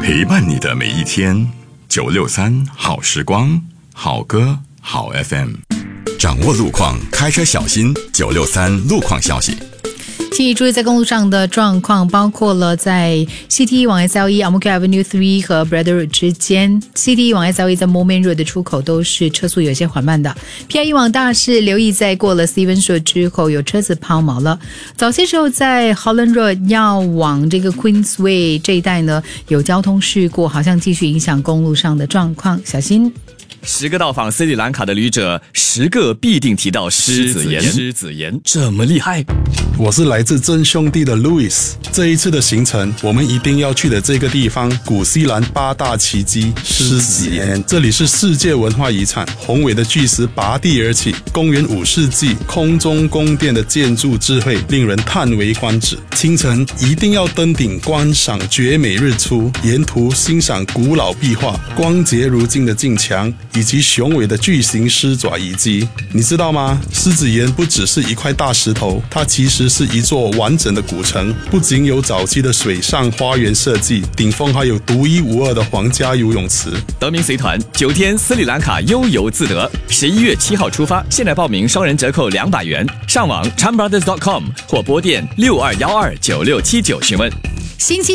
陪伴你的每一天，963好时光，好歌好 FM， 掌握路况，开车小心。963路况消息。 请你注意在公路上的状况，包括了在 CT 往 SLE Ang-Mo-Kio Avenue 3和 Braddell Road 之间， CT 往 SLE 在 Moulmein Road 的出口都是车速有些缓慢的。 PIE 往大市留意在过了 Stevens Road 之后有车子抛锚了。早些时候在 Holland Road 要往这个 Queensway 这一带呢有交通事故，好像继续影响公路上的状况，小心。 10个到访斯里兰卡的旅者，10个必定提到狮子岩。狮子岩这么厉害？ 我是来自真兄弟的 Louis。 这一次的行程，我们一定要去的这个地方，古西兰8大奇迹狮子岩。这里是世界文化遗产，宏伟的巨石拔地而起，公元5世纪空中宫殿的建筑智慧令人叹为观止。清晨一定要登顶观赏绝美日出，沿途欣赏古老壁画、光洁如镜的镜墙以及雄伟的巨型狮爪遗迹。你知道吗？狮子岩不只是一块大石头，它其实是一座完整的古城，不仅有早期的水上花园设计，顶峰还有独一无二的皇家游泳池。 德明随团9天斯里兰卡悠游自得，11月7号出发，现在报名双人折扣200元，上网 chanbrothers.com 或拨电62129679询问。 星期